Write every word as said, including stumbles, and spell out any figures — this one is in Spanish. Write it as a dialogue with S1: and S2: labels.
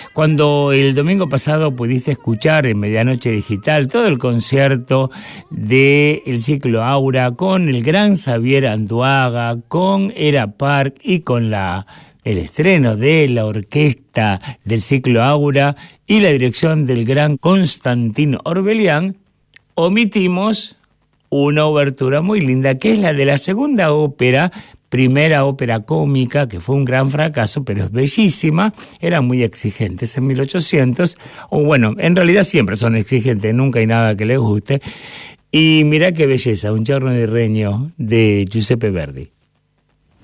S1: Cuando el domingo pasado pudiste escuchar en Medianoche Digital todo el concierto del ciclo Aura con el gran Xavier Anduaga, con Era Park y con la el estreno de la orquesta del ciclo Aura y la dirección del gran Constantino Orbelián, omitimos una obertura muy linda, que es la de la segunda ópera, primera ópera cómica, que fue un gran fracaso, pero es bellísima. Eran muy exigentes en mil ochocientos, o bueno, en realidad siempre son exigentes, nunca hay nada que les guste. Y mirá qué belleza, Un giorno di regno de Giuseppe Verdi.